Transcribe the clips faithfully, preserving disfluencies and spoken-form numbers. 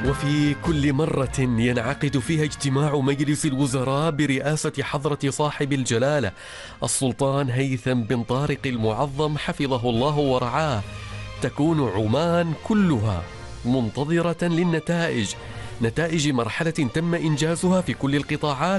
وفي كل مرة ينعقد فيها اجتماع مجلس الوزراء برئاسة حضرة صاحب الجلالة السلطان هيثم بن طارق المعظم حفظه الله ورعاه، تكون عمان كلها منتظرة للنتائج، نتائج مرحلة تم إنجازها في كل القطاعات،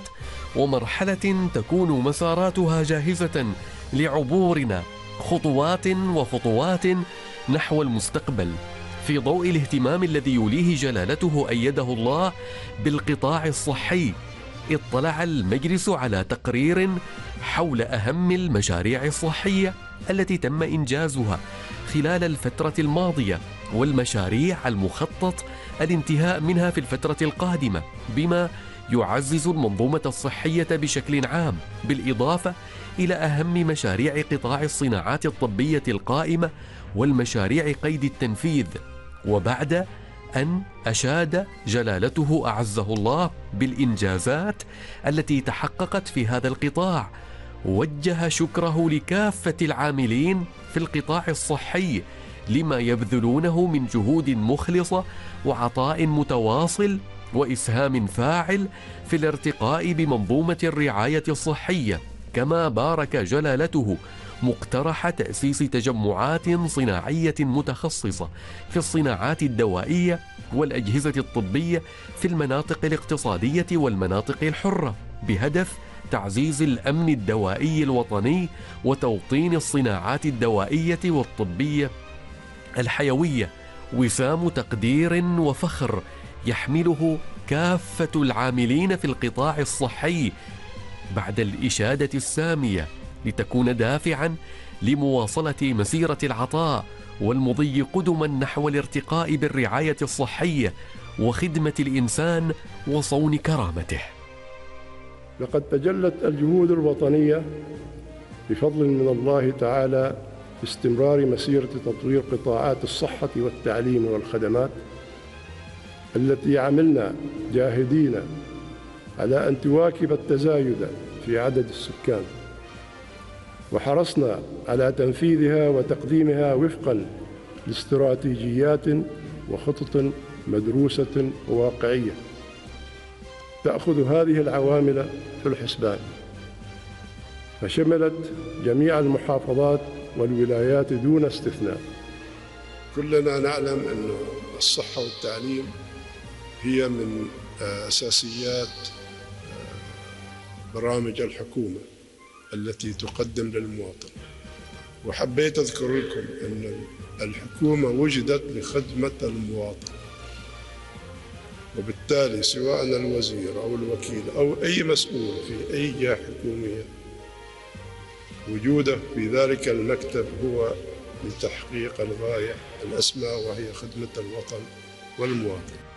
ومرحلة تكون مساراتها جاهزة لعبورنا خطوات وخطوات نحو المستقبل. في ضوء الاهتمام الذي يوليه جلالته أيده الله بالقطاع الصحي، اطلع المجلس على تقرير حول أهم المشاريع الصحية التي تم إنجازها خلال الفترة الماضية، والمشاريع المخطط الانتهاء منها في الفترة القادمة، بما يعزز المنظومة الصحية بشكل عام، بالإضافة إلى أهم مشاريع قطاع الصناعات الطبية القائمة والمشاريع قيد التنفيذ. وبعد أن أشاد جلالته أعزه الله بالإنجازات التي تحققت في هذا القطاع، وجه شكره لكافة العاملين في القطاع الصحي لما يبذلونه من جهود مخلصة وعطاء متواصل وإسهام فاعل في الارتقاء بمنظومة الرعاية الصحية. كما بارك جلالته مقترح تأسيس تجمعات صناعية متخصصة في الصناعات الدوائية والأجهزة الطبية في المناطق الاقتصادية والمناطق الحرة، بهدف تعزيز الأمن الدوائي الوطني وتوطين الصناعات الدوائية والطبية الحيوية، وسام تقدير وفخر يحمله كافة العاملين في القطاع الصحي بعد الإشادة السامية، لتكون دافعا لمواصلة مسيرة العطاء والمضي قدما نحو الارتقاء بالرعاية الصحية وخدمة الإنسان وصون كرامته. لقد تجلت الجهود الوطنية بفضل من الله تعالى في استمرار مسيرة تطوير قطاعات الصحة والتعليم والخدمات التي عملنا جاهدين على أن تواكب التزايد في عدد السكان، وحرصنا على تنفيذها وتقديمها وفقا لاستراتيجيات وخطط مدروسة وواقعية تأخذ هذه العوامل في الحسبان، فشملت جميع المحافظات والولايات دون استثناء. كلنا نعلم أن الصحة والتعليم هي من أساسيات برامج الحكومة التي تقدم للمواطن، وحبيت أذكر لكم أن الحكومة وجدت لخدمة المواطن، وبالتالي سواء الوزير أو الوكيل أو أي مسؤول في أي جهة حكومية وجوده في ذلك المكتب هو لتحقيق الغاية الأسمى، وهي خدمة الوطن والمواطن.